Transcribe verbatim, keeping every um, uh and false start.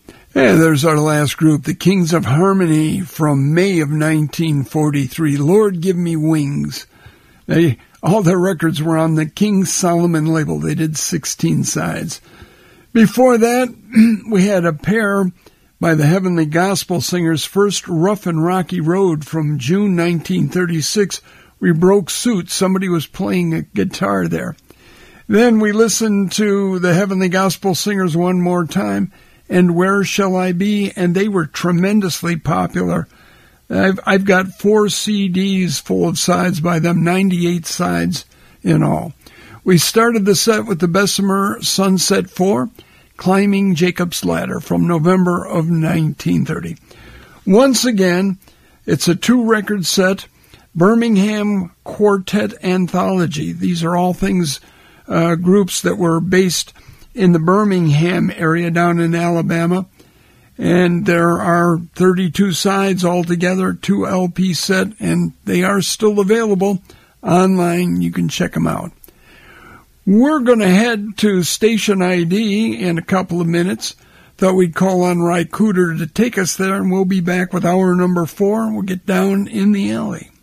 And there's our last group, the Kings of Harmony, from May of nineteen forty-three. Lord, Give Me Wings. They, all their records were on the King Solomon label. They did sixteen sides. Before that, we had a pair by the Heavenly Gospel Singers, First Rough and Rocky Road from June nineteen thirty-six. We broke suit. Somebody was playing a guitar there. Then we listened to the Heavenly Gospel Singers one more time, and Where Shall I Be? And they were tremendously popular. I've, I've got four C Ds full of sides by them, ninety-eight sides in all. We started the set with the Bessemer Sunset four, Climbing Jacob's Ladder, from November of nineteen thirty. Once again, it's a two-record set, Birmingham Quartet Anthology. These are all things, uh, groups that were based in the Birmingham area down in Alabama. And there are thirty-two sides altogether, two L P set, and they are still available online. You can check them out. We're going to head to Station I D in a couple of minutes. Thought we'd call on Ry Cooder to take us there, and we'll be back with hour number four. We'll get down in the alley.